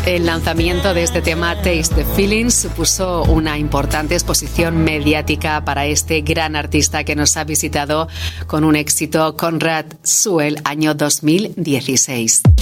El lanzamiento de este tema, Taste the Feelings, supuso una importante exposición mediática para este gran artista que nos ha visitado con un éxito, Conrad Sewell, año 2016.